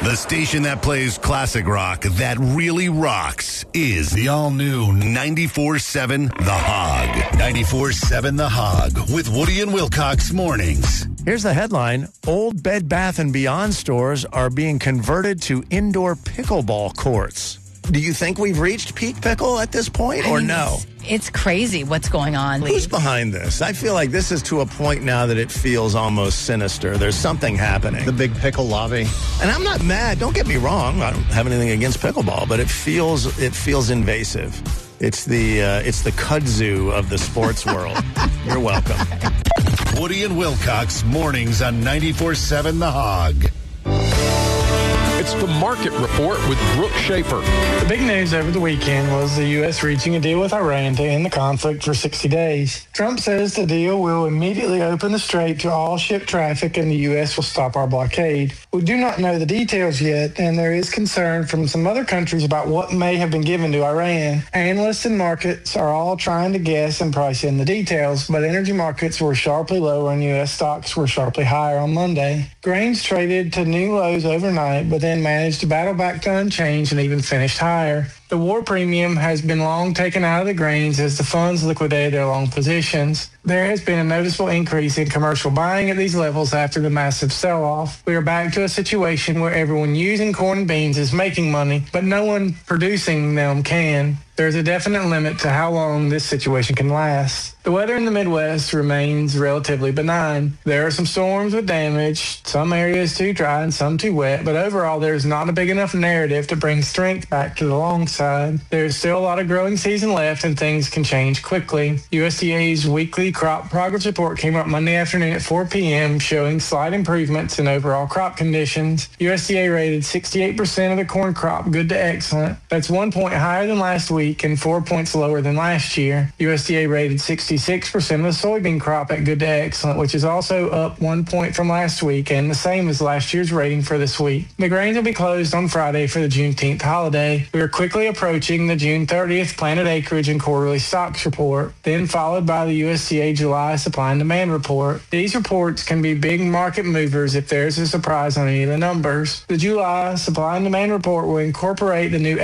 The station that plays classic rock that really rocks is the all-new 94.7 The Hog. 94.7 The Hog with Woody and Wilcox mornings. Here's the headline. Old Bed Bath & Beyond stores are being converted to indoor pickleball courts. Do you think we've reached peak pickle at this point or no? It's crazy what's going on. Who's behind this? I feel like this is to a point now that it feels almost sinister. There's something happening. The big pickle lobby. And I'm not mad. Don't get me wrong. I don't have anything against pickleball, but it feels invasive. It's the kudzu of the sports world. You're welcome. Woody and Wilcox mornings on 94.7 The Hog. It's the Market Report with Brooke Schaefer. The big news over the weekend was the U.S. reaching a deal with Iran to end the conflict for 60 days. Trump says the deal will immediately open the strait to all ship traffic and the U.S. will stop our blockade. We do not know the details yet, and there is concern from some other countries about what may have been given to Iran. Analysts and markets are all trying to guess and price in the details, but energy markets were sharply lower and U.S. stocks were sharply higher on Monday. Grains traded to new lows overnight, but then managed to battle back to unchanged and even finished higher. The war premium has been long taken out of the grains as the funds liquidated their long positions. There has been a noticeable increase in commercial buying at these levels after the massive sell-off. We are back to a situation where everyone using corn and beans is making money, but no one producing them can. There's a definite limit to how long this situation can last. The weather in the Midwest remains relatively benign. There are some storms with damage, some areas too dry and some too wet, but overall there's not a big enough narrative to bring strength back to the long side. There's still a lot of growing season left and things can change quickly. USDA's weekly crop progress report came out Monday afternoon at 4 p.m. showing slight improvements in overall crop conditions. USDA rated 68% of the corn crop good to excellent. That's 1 point higher than last week and 4 points lower than last year. USDA rated 66% of the soybean crop at good to excellent, which is also up 1 point from last week and the same as last year's rating for this week. The grains will be closed on Friday for the Juneteenth holiday. We are quickly approaching the June 30th planted acreage and quarterly stocks report, then followed by the USDA July supply and demand report. These reports can be big market movers if there's a surprise on any of the numbers. The July supply and demand report will incorporate the new